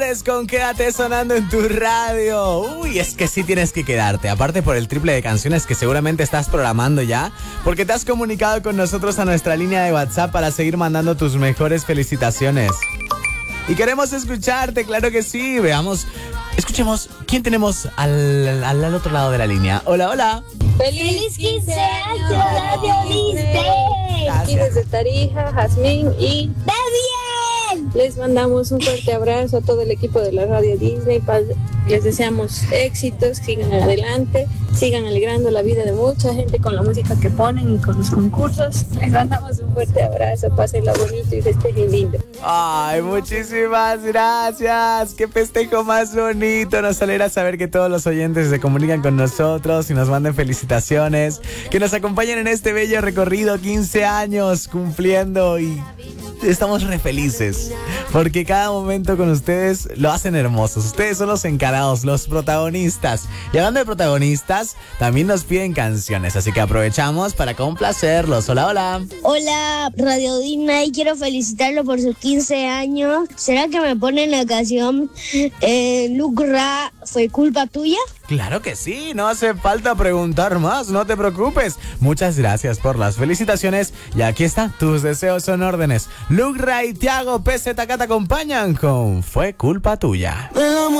Flores con Quédate sonando en tu radio. Uy, es que sí tienes que quedarte. Aparte por el triple de canciones que seguramente estás programando ya, porque te has comunicado con nosotros a nuestra línea de WhatsApp para seguir mandando tus mejores felicitaciones. Y queremos escucharte, claro que sí. Veamos, escuchemos quién tenemos al otro lado de la línea. Hola, hola. ¡Feliz 15 años, Radio Disney! Aquí desde Tarija, Jazmín y ¡Bien! les mandamos un fuerte abrazo a todo el equipo de la Radio Disney. Les deseamos éxitos, sigan adelante, sigan alegrando la vida de mucha gente con la música que ponen y con los concursos. Les mandamos un fuerte abrazo, pásenla bonito y festejen lindo. Ay, muchísimas gracias. Qué festejo más bonito. Nos alegra saber que todos los oyentes se comunican con nosotros y nos manden felicitaciones. Que nos acompañen en este bello recorrido, 15 años cumpliendo, y estamos re felices porque cada momento con ustedes lo hacen hermosos. Ustedes son los encargados, los protagonistas. Y hablando de protagonistas, también nos piden canciones, así que aprovechamos para complacerlos. Hola, hola. Hola, Radio Disney. Quiero felicitarlo por sus 15 años. ¿Será que me ponen la canción Luke Ra, fue culpa tuya? Claro que sí, no hace falta preguntar más, no te preocupes. Muchas gracias por las felicitaciones y aquí está, tus deseos son órdenes. Luke Ray, Thiago, PZK te acompañan con Fue culpa tuya.